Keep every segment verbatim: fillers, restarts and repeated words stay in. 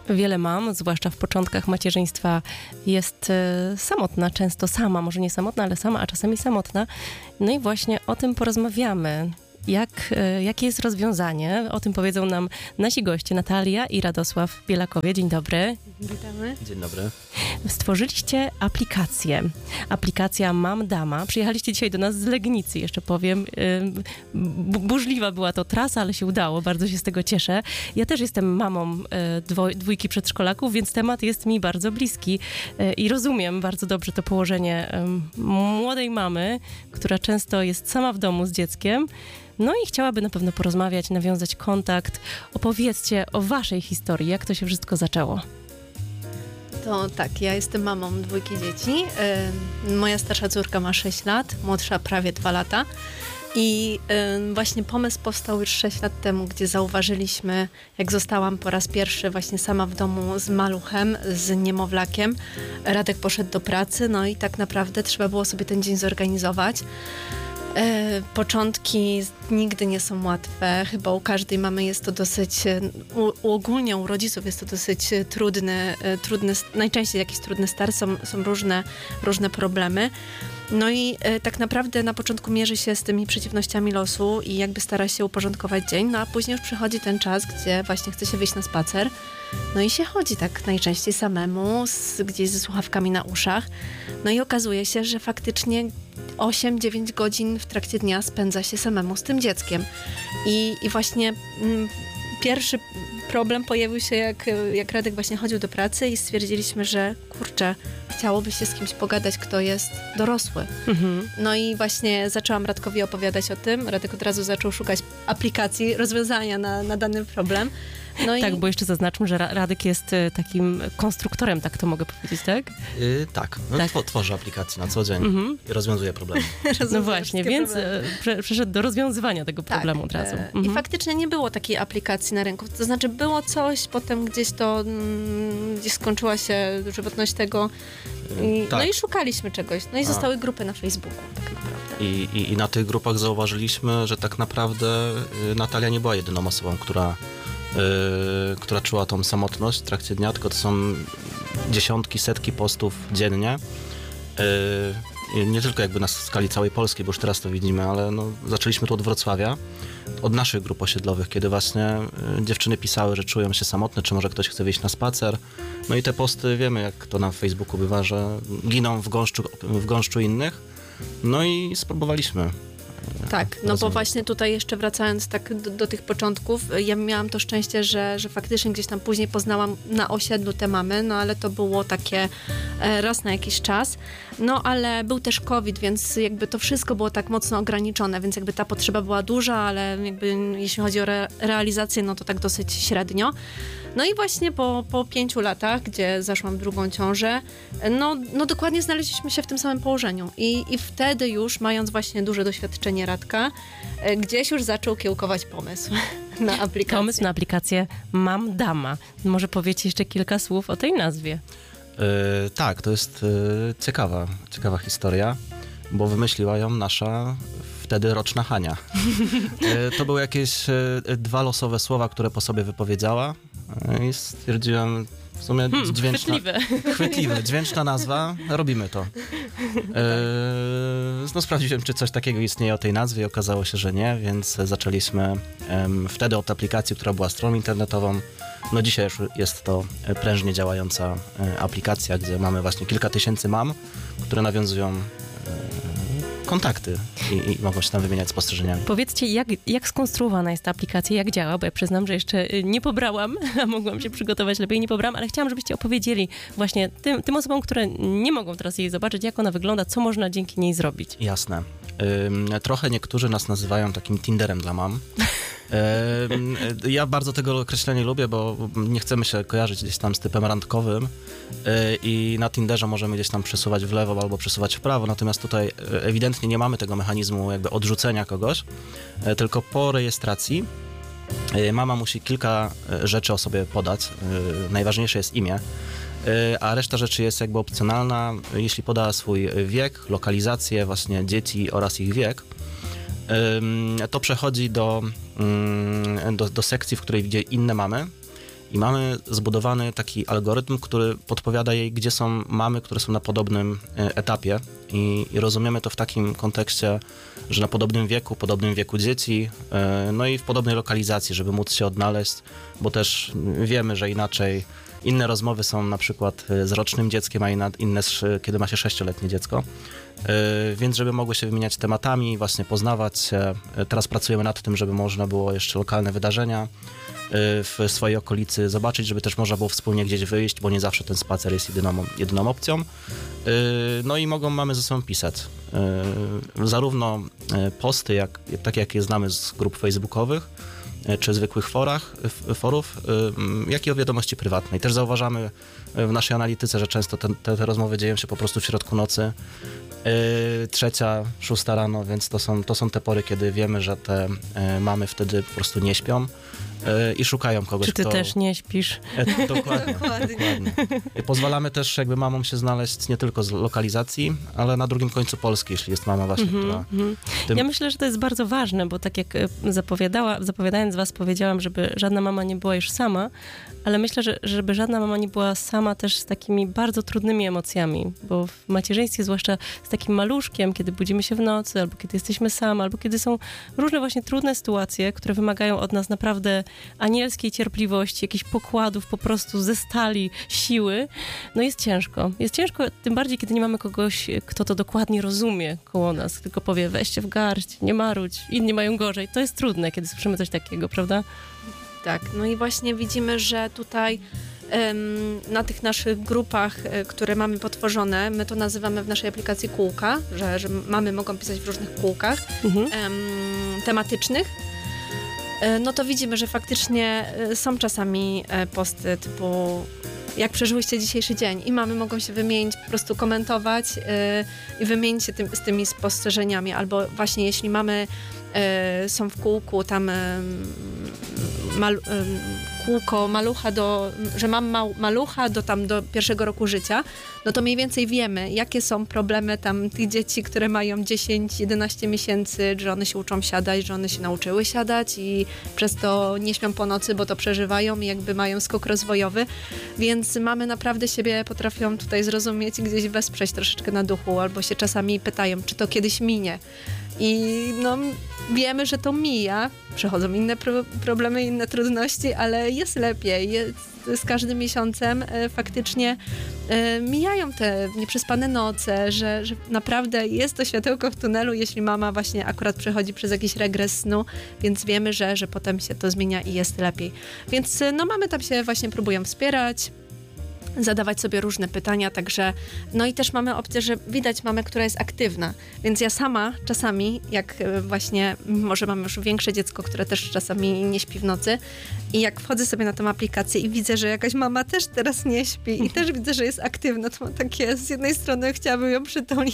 Wiele mam, zwłaszcza w początkach macierzyństwa, jest y, samotna, często sama, może nie samotna, ale sama, a czasami samotna. No i właśnie o tym porozmawiamy. Jak, y, jakie jest rozwiązanie? O tym powiedzą nam nasi goście, Natalia i Radosław Bielakowie. Dzień dobry. Witamy. Dzień dobry. Stworzyliście aplikację. Aplikacja Mam Dama. Przyjechaliście dzisiaj do nas z Legnicy, jeszcze powiem. Bu- burzliwa była to trasa, ale się udało. Bardzo się z tego cieszę. Ja też jestem mamą dwo- dwójki przedszkolaków, więc temat jest mi bardzo bliski i rozumiem bardzo dobrze to położenie młodej mamy, która często jest sama w domu z dzieckiem. No i chciałaby na pewno porozmawiać, nawiązać kontakt. Opowiedzcie o waszej historii, jak to się wszystko zaczęło. To tak, ja jestem mamą dwójki dzieci. Yy, moja starsza córka ma sześć lat, młodsza prawie dwa lata. I yy, właśnie pomysł powstał już sześć lat temu, gdzie zauważyliśmy, jak zostałam po raz pierwszy właśnie sama w domu z maluchem, z niemowlakiem. Radek poszedł do pracy, no i tak naprawdę trzeba było sobie ten dzień zorganizować. E, początki nigdy nie są łatwe. Chyba u każdej mamy jest to dosyć, u, ogólnie u rodziców jest to dosyć trudny, trudny najczęściej jakiś trudny start, są, są różne, różne problemy. No i e, tak naprawdę na początku mierzy się z tymi przeciwnościami losu i jakby stara się uporządkować dzień, no a później już przychodzi ten czas, gdzie właśnie chce się wyjść na spacer. No i się chodzi tak najczęściej samemu, z, gdzieś ze słuchawkami na uszach. No i okazuje się, że faktycznie osiem dziewięć godzin w trakcie dnia spędza się samemu z tym dzieckiem. I, i właśnie mm, pierwszy problem pojawił się, jak, jak Radek właśnie chodził do pracy i stwierdziliśmy, że kurczę, chciałoby się z kimś pogadać, kto jest dorosły. Mhm. No i właśnie zaczęłam Radkowi opowiadać o tym. Radek od razu zaczął szukać aplikacji, rozwiązania na, na dany problem. No tak, i... bo jeszcze zaznaczmy, że Radek jest y, takim konstruktorem, tak to mogę powiedzieć, tak? Yy, tak, no, tak. Tw- tworzę aplikacje na co dzień mm-hmm. i rozwiązuję problemy. No właśnie, więc y, prze- przeszedł do rozwiązywania tego problemu tak, od razu. E, mm-hmm. I faktycznie nie było takiej aplikacji na rynku. To znaczy było coś, potem gdzieś to, mm, gdzieś skończyła się żywotność tego. I, tak. No i szukaliśmy czegoś. No i zostały A. grupy na Facebooku, tak naprawdę. I, i, I na tych grupach zauważyliśmy, że tak naprawdę y, Natalia nie była jedyną osobą, która Yy, która czuła tą samotność w trakcie dnia, tylko to są dziesiątki, setki postów dziennie. Yy, nie tylko jakby na skali całej Polski, bo już teraz to widzimy, ale no, zaczęliśmy tu od Wrocławia, od naszych grup osiedlowych, kiedy właśnie yy, dziewczyny pisały, że czują się samotne, czy może ktoś chce wyjść na spacer. No i te posty, wiemy jak to na Facebooku bywa, że giną w gąszczu, w gąszczu innych. No i spróbowaliśmy. Tak, no bo właśnie tutaj jeszcze wracając tak do, do tych początków, ja miałam to szczęście, że, że faktycznie gdzieś tam później poznałam na osiedlu te mamy, no ale to było takie raz na jakiś czas, no ale był też COVID, więc jakby to wszystko było tak mocno ograniczone, więc jakby ta potrzeba była duża, ale jakby jeśli chodzi o re- realizację, no to tak dosyć średnio. No i właśnie po, po pięciu latach, gdzie zaszłam drugą ciążę, no, no dokładnie znaleźliśmy się w tym samym położeniu. I, i wtedy już, mając właśnie duże doświadczenie Radka, gdzieś już zaczął kiełkować pomysł na aplikację. Pomysł na aplikację Mam Dama. Może powiecie jeszcze kilka słów o tej nazwie? Yy, tak, to jest yy, ciekawa, ciekawa historia, bo wymyśliła ją nasza wtedy roczna Hania. Yy, to były jakieś yy, dwa losowe słowa, które po sobie wypowiedziała. I stwierdziłem, w sumie hmm, dźwięczna... Chwytliwe. Chwytliwe, dźwięczna nazwa, robimy to. Yy, no sprawdziłem, czy coś takiego istnieje o tej nazwie i okazało się, że nie, więc zaczęliśmy um, wtedy od aplikacji, która była stroną internetową. No dzisiaj już jest to prężnie działająca e, aplikacja, gdzie mamy właśnie kilka tysięcy mam, które nawiązują e, kontakty i, i mogą się tam wymieniać spostrzeżeniami. Powiedzcie, jak, jak skonstruowana jest ta aplikacja, jak działa, bo ja przyznam, że jeszcze nie pobrałam, a mogłam się przygotować lepiej, nie pobrałam, ale chciałam, żebyście opowiedzieli właśnie tym, tym osobom, które nie mogą teraz jej zobaczyć, jak ona wygląda, co można dzięki niej zrobić. Jasne. Ym, trochę niektórzy nas nazywają takim Tinderem dla mam. Yy, ja bardzo tego określenia lubię, bo nie chcemy się kojarzyć gdzieś tam z typem randkowym yy, i na Tinderze możemy gdzieś tam przesuwać w lewo albo przesuwać w prawo, natomiast tutaj ewidentnie nie mamy tego mechanizmu jakby odrzucenia kogoś, yy, tylko po rejestracji yy, mama musi kilka rzeczy o sobie podać. Yy, najważniejsze jest imię, yy, a reszta rzeczy jest jakby opcjonalna, jeśli poda swój wiek, lokalizację właśnie dzieci oraz ich wiek. To przechodzi do, do, do sekcji, w której widzi inne mamy i mamy zbudowany taki algorytm, który podpowiada jej, gdzie są mamy, które są na podobnym etapie i, i rozumiemy to w takim kontekście, że na podobnym wieku, podobnym wieku dzieci, no i w podobnej lokalizacji, żeby móc się odnaleźć, bo też wiemy, że inaczej inne rozmowy są na przykład z rocznym dzieckiem, a inne, kiedy ma się sześcioletnie dziecko. Więc żeby mogły się wymieniać tematami, właśnie poznawać się. Teraz pracujemy nad tym, żeby można było jeszcze lokalne wydarzenia w swojej okolicy zobaczyć, żeby też można było wspólnie gdzieś wyjść, bo nie zawsze ten spacer jest jedyną, jedyną opcją. No i mogą mamy ze sobą pisać. Zarówno posty, jak, takie jakie znamy z grup facebookowych, czy zwykłych forach, forów, jak i o wiadomości prywatnej. Też zauważamy w naszej analityce, że często te, te, te rozmowy dzieją się po prostu w środku nocy, trzecia, szósta rano, więc to są, to są te pory, kiedy wiemy, że te mamy wtedy po prostu nie śpią i szukają kogoś, Czy ty kto... też nie śpisz? E, dokładnie, dokładnie. I pozwalamy też jakby mamom się znaleźć nie tylko z lokalizacji, ale na drugim końcu Polski, jeśli jest mama właśnie, mm-hmm, która... Mm-hmm. Tym... Ja myślę, że to jest bardzo ważne, bo tak jak zapowiadała, zapowiadając was, powiedziałam, żeby żadna mama nie była już sama, ale myślę, że żeby żadna mama nie była sama też z takimi bardzo trudnymi emocjami, bo w macierzyństwie, zwłaszcza z takim maluszkiem, kiedy budzimy się w nocy, albo kiedy jesteśmy same, albo kiedy są różne właśnie trudne sytuacje, które wymagają od nas naprawdę anielskiej cierpliwości, jakichś pokładów po prostu ze stali, siły, no jest ciężko. Jest ciężko, tym bardziej, kiedy nie mamy kogoś, kto to dokładnie rozumie koło nas, tylko powie, weźcie w garść, nie marudź, inni mają gorzej. To jest trudne, kiedy słyszymy coś takiego, prawda? Tak, no i właśnie widzimy, że tutaj ym, na tych naszych grupach, y, które mamy potworzone, my to nazywamy w naszej aplikacji kółka, że, że mamy mogą pisać w różnych kółkach mhm. ym, tematycznych, y, no to widzimy, że faktycznie y, są czasami y, posty typu jak przeżyłyście dzisiejszy dzień i mamy mogą się wymienić, po prostu komentować y, i wymienić się tym, z tymi spostrzeżeniami, albo właśnie jeśli mamy y, są w kółku tam y, mal, y, kółko malucha do, że mam mał, malucha do tam do pierwszego roku życia, no to mniej więcej wiemy, jakie są problemy tam tych dzieci, które mają dziesięć jedenaście miesięcy, że one się uczą siadać, że one się nauczyły siadać i przez to nie śpią po nocy, bo to przeżywają i jakby mają skok rozwojowy, więc mamy naprawdę siebie potrafią tutaj zrozumieć i gdzieś wesprzeć troszeczkę na duchu, albo się czasami pytają, czy to kiedyś minie. I no, wiemy, że to mija, przychodzą inne pro- problemy, inne trudności, ale jest lepiej. Jest, z każdym miesiącem e, faktycznie e, mijają te nieprzespane noce, że, że naprawdę jest to światełko w tunelu, jeśli mama właśnie akurat przechodzi przez jakiś regres snu, więc wiemy, że, że potem się to zmienia i jest lepiej. Więc no mamy tam się właśnie próbują wspierać, zadawać sobie różne pytania, także no i też mamy opcję, że widać mamę, która jest aktywna, więc ja sama czasami, jak właśnie, może mam już większe dziecko, które też czasami nie śpi w nocy i jak wchodzę sobie na tę aplikację i widzę, że jakaś mama też teraz nie śpi i też widzę, że jest aktywna, to mam takie, z jednej strony chciałabym ją przytulić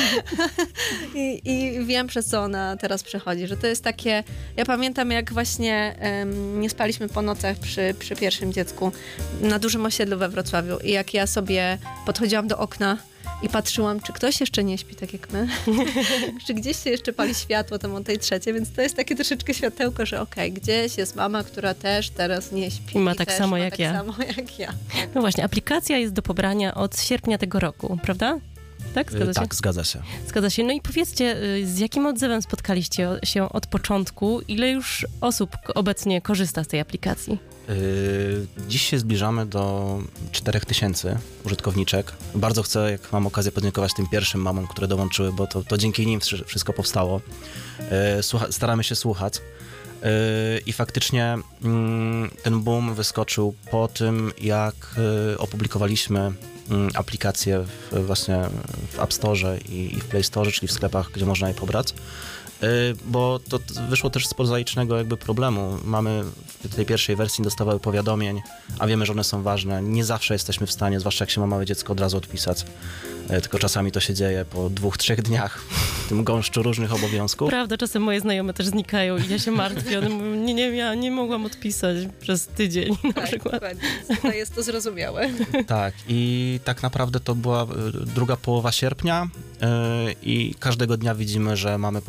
I, i wiem, przez co ona teraz przechodzi, że to jest takie, ja pamiętam, jak właśnie um, nie spaliśmy po nocach przy, przy pierwszym dziecku na dużym osiedlu we Wrocławiu i jak ja sobie podchodziłam do okna i patrzyłam, czy ktoś jeszcze nie śpi tak jak my, czy gdzieś się jeszcze pali światło tam o tej trzeciej, więc to jest takie troszeczkę światełko, że okej, okay, gdzieś jest mama, która też teraz nie śpi. I ma tak, samo, ma jak tak ja. samo jak ja. No właśnie, aplikacja jest do pobrania od sierpnia tego roku, prawda? Tak, zgadza się? Tak, zgadza się. Zgadza się. No i powiedzcie, z jakim odzewem spotkaliście się od początku? Ile już osób obecnie korzysta z tej aplikacji? Yy, dziś się zbliżamy do czterech tysięcy użytkowniczek. Bardzo chcę, jak mam okazję, podziękować tym pierwszym mamom, które dołączyły, bo to, to dzięki nim wszystko powstało. Yy, słucha- staramy się słuchać. Yy, I faktycznie yy, ten boom wyskoczył po tym, jak yy, opublikowaliśmy aplikacje w, właśnie w App Store i, i w Play Store, czyli w sklepach, gdzie można je pobrać, yy, bo to wyszło też z prozaicznego jakby problemu. Mamy w tej pierwszej wersji dostawały powiadomień, a wiemy, że one są ważne. Nie zawsze jesteśmy w stanie, zwłaszcza jak się ma małe dziecko, od razu odpisać. Yy, tylko czasami to się dzieje po dwóch, trzech dniach w tym gąszczu różnych obowiązków. Prawda, czasem moje znajome też znikają i ja się martwię. One mówią, nie, nie, ja nie mogłam odpisać przez tydzień na tak, przykład. Dokładnie. To jest to zrozumiałe. Tak, i tak naprawdę to była druga połowa sierpnia yy, i każdego dnia widzimy, że mamy po prostu,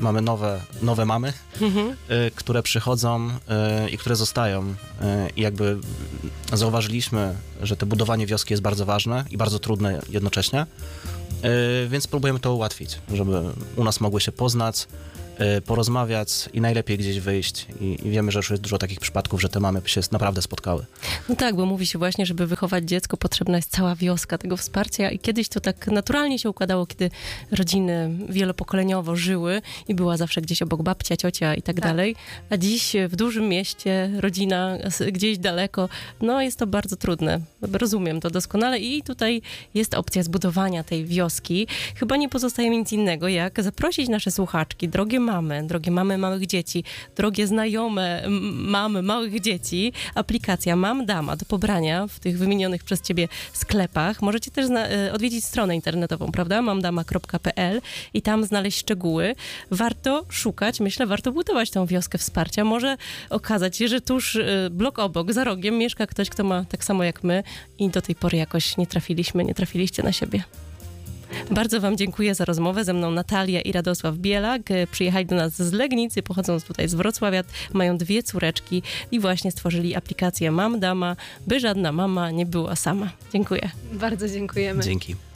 mamy nowe, nowe mamy, Mhm. y, które przychodzą y, i które zostają. Y, I jakby zauważyliśmy, że to budowanie wioski jest bardzo ważne i bardzo trudne jednocześnie, y, więc próbujemy to ułatwić, żeby u nas mogły się poznać, y, porozmawiać i najlepiej gdzieś wyjść. I, I wiemy, że już jest dużo takich przypadków, że te mamy się naprawdę spotkały. No tak, bo mówi się właśnie, żeby wychować dziecko, potrzebna jest cała wioska tego wsparcia i kiedyś to tak naturalnie się układało, kiedy rodziny wielopokoleniowo żyły i była zawsze gdzieś obok babcia, ciocia i tak, Tak. dalej, a dziś w dużym mieście rodzina s- gdzieś daleko, no jest to bardzo trudne. Rozumiem to doskonale i tutaj jest opcja zbudowania tej wioski. Chyba nie pozostaje mi nic innego, jak zaprosić nasze słuchaczki, drogie mamy, drogie mamy małych dzieci, drogie znajome m- mamy małych dzieci, aplikacja Mam Dama do pobrania w tych wymienionych przez ciebie sklepach. Możecie też zna- e, odwiedzić stronę internetową, prawda? mamdama kropka pe el i tam znaleźć szczegóły. Warto szukać, myślę, warto budować tą wioskę wsparcia. Może okazać się, że tuż e, blok obok, za rogiem mieszka ktoś, kto ma tak samo jak my i do tej pory jakoś nie trafiliśmy, nie trafiliście na siebie. Bardzo wam dziękuję za rozmowę. Ze mną Natalia i Radosław Bielak. E, Przyjechali do nas z Legnicy, pochodzą tutaj z Wrocławia, mają dwie córeczki i właśnie stworzyli aplikację Mam Dama, by żadna mama nie była sama. Dziękuję. Bardzo dziękujemy. Dzięki.